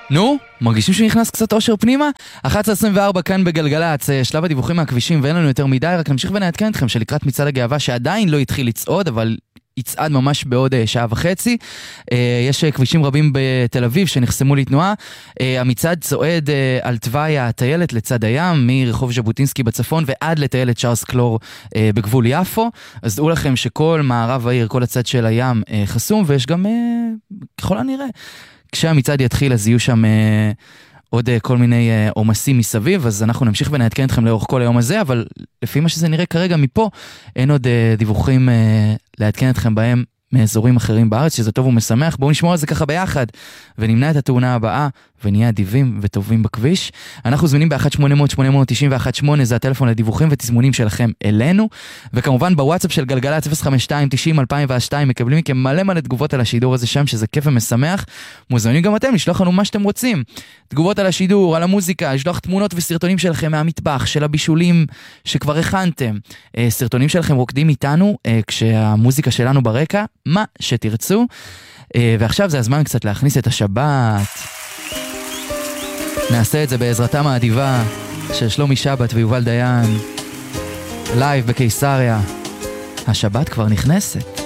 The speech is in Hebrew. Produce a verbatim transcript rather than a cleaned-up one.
נו, מרגישים שנכנס קצת אושר פנימה? אחת עשרה עשרים וארבע כאן בגלגלצ, שלב הדיווחים מהכבישים ואין לנו יותר מדי, רק נמשיך ונעדכן אתכם שלקראת מצעד הגאווה שעדיין לא התחיל לצעוד, אבל יצעד ממש בעוד שעה וחצי. יש כבישים רבים בתל אביב שנחסמו לתנועה. המצעד צועד על תוואי הטיילת לצד הים, מרחוב ז'בוטינסקי בצפון ועד לטיילת צ'ארלס קלור בגבול יפו. אז דעו לכם שכל מערב העיר, כל הצד של הים חסום, ויש גם, ככל הנראה, כשהמצעד יתחיל אז יהיו שם עוד כל מיני עומסים מסביב, אז אנחנו נמשיך ונעדכן אתכם לאורך כל היום הזה, אבל לפי מה שזה נראה כרגע מפה, אין עוד דיווחים לעדכן אתכם בהם מאזורים אחרים בארץ, שזה טוב ומשמח. בואו נשמור על זה ככה ביחד, ונמנע את התאונה הבאה, ונהיה אדיבים וטובים בכביש. אנחנו זמינים ב-אחת שמונה אפס אפס שמונה תשע אחת שמונה, זה הטלפון לדיווחים ותזמונים שלכם אלינו, וכמובן בוואטסאפ של גלגלצ אפס חמש שתיים תשעים אלפיים ושתיים, מקבלים מכם מלא מלא תגובות על השידור הזה שם, שזה כיף ומשמח. מוזמנים גם אתם לשלוח לנו מה שאתם רוצים, תגובות על השידור, על המוזיקה, לשלוח תמונות וסרטונים שלכם מהמטבח, של הבישולים שכבר הכנתם, סרטונים שלכם רוקדים איתנו כשהמוזיקה שלנו ברקע, מה שתרצו. ועכשיו זה הזמן קצת להכניס את השבת. נעשה את זה בעזרתם האדיבה של שלומי שבת ויובל דיין, לייב בקיסריה. השבת כבר נכנסת.